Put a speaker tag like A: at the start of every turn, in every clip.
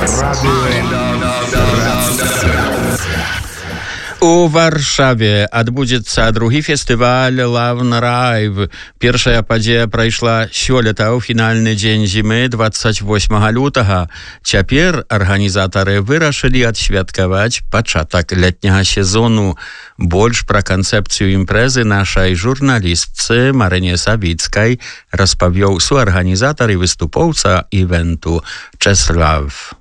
A: У Варшаве адбудзецца другі фестываль Love Rave. Першая падзея прайшла сёлета ў фінальны дзень зімы 28 лютага. Цяпер арганізатары вырашылі адсвяткаваць пачатак летняга сезону. Больш пра канцэпцыю імпрэзы нашай журналістцы Марыне Савіцкай распавёў суарганізатар і выступоўца івенту Чеслав.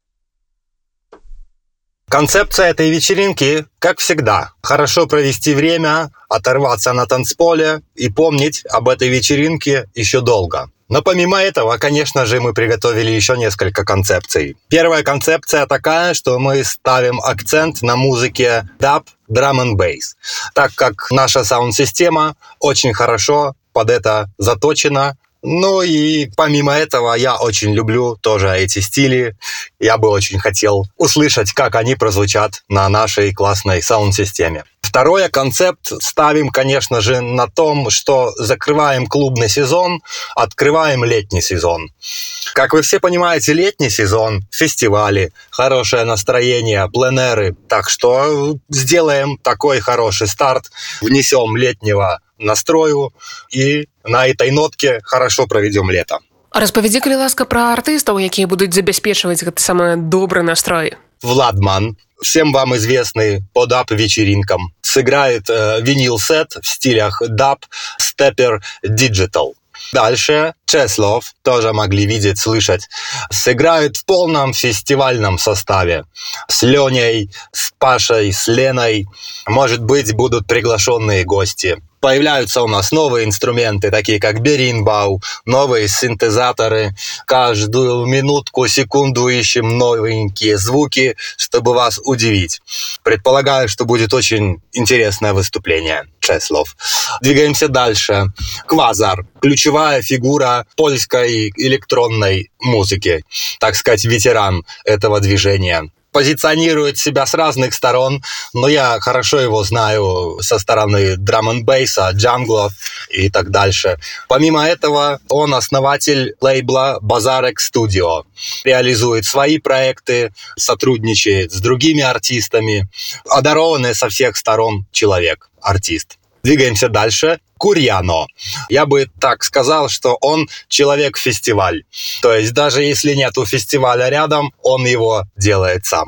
B: Концепция этой вечеринки, как всегда, хорошо провести время, оторваться на танцполе и помнить об этой вечеринке еще долго. Но помимо этого, конечно же, мы приготовили еще несколько концепций. Первая концепция такая, что мы ставим акцент на музыке даб, драм and бейс, так как наша саунд-система очень хорошо под это заточена. Ну и помимо этого я очень люблю тоже эти стили. Я бы очень хотел услышать, как они прозвучат на нашей классной саунд-системе. Второй концепт ставим, конечно же, на том, что закрываем клубный сезон, открываем летний сезон. Как вы все понимаете, летний сезон, фестивали, хорошее настроение, пленэры. Так что сделаем такой хороший старт, внесем летнего настрою и на этой нотке хорошо проведем лето.
C: Распавядзі, калі ласка, пра артыстаў, якія будуць забяспечваць гэты самы добры настрой.
B: Владман, всем вам известный по даб-вечеринкам, сыграет винил-сет в стилях даб, степпер, диджитал. Дальше Чеслав, тоже могли видеть, слышать, сыграет в полном фестивальном составе. С Леней, с Пашей, с Леной. Может быть, будут приглашенные гости. Появляются у нас новые инструменты, такие как беринбау, новые синтезаторы. Каждую минутку, секунду ищем новенькие звуки, чтобы вас удивить. Предполагаю, что будет очень интересное выступление. Чеслав. Двигаемся дальше. Квазар. Ключевая фигура польской электронной музыки. Так сказать, ветеран этого движения. Позиционирует себя с разных сторон, но я хорошо его знаю со стороны драм-н-бейса, джанглов и так дальше. Помимо этого, он основатель лейбла Bazarek Studio. Реализует свои проекты, сотрудничает с другими артистами. Одарованный со всех сторон человек, артист. Двигаемся дальше. Курьяно. Я бы так сказал, что он человек-фестиваль. То есть даже если нету фестиваля рядом, он его делает сам.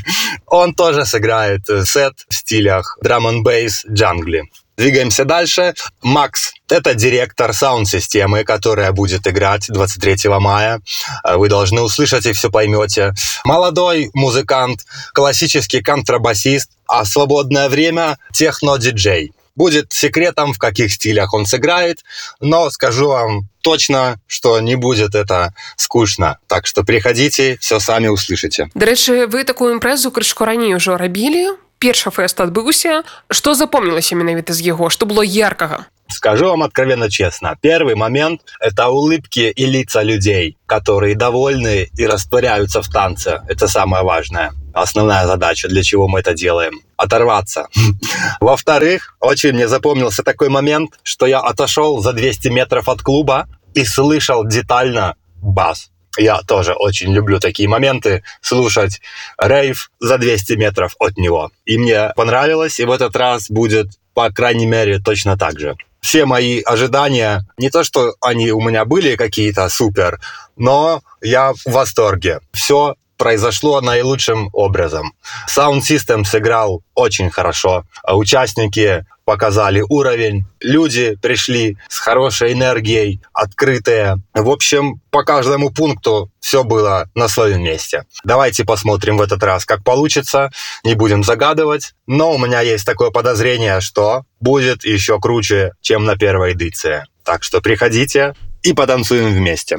B: Он тоже сыграет сет в стилях драм-н-бейс, джангли. Двигаемся дальше. Макс. Это директор саунд-системы, которая будет играть 23 мая. Вы должны услышать и все поймете. Молодой музыкант, классический контрабасист, а в свободное время техно-диджей. Будет секретом, в каких стилях он сыграет, но скажу вам точно, что не будет это скучно. Так что приходите, все сами услышите.
C: До речі, ви таку імпрезу крышку раней уже робили. Першы фест адбыўся. Что запомнилось менавіта з яго? Что было яркого?
B: Скажу вам откровенно честно. Первый момент – это улыбки и лица людей, которые довольны и растворяются в танце. Это самое важное. Основная задача, для чего мы это делаем. Оторваться. Во-вторых, очень мне запомнился такой момент, что я отошел за 200 метров от клуба и слышал детально бас. Я тоже очень люблю такие моменты, слушать рейв за 200 метров от него. И мне понравилось, и в этот раз будет, по крайней мере, точно так же. Все мои ожидания, не то что они у меня были какие-то супер, но я в восторге. Все произошло наилучшим образом. Sound System сыграл очень хорошо. Участники показали уровень. Люди пришли с хорошей энергией, открытые. В общем, по каждому пункту все было на своем месте. Давайте посмотрим в этот раз, как получится. Не будем загадывать. Но у меня есть такое подозрение, что будет еще круче, чем на первой эдиции. Так что приходите и потанцуем вместе.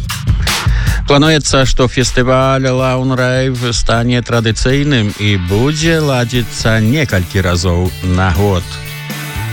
A: Плануецца, што фестываль Love Rave стане традыцыйным і будзе ладзіцца некалькі разоў на год.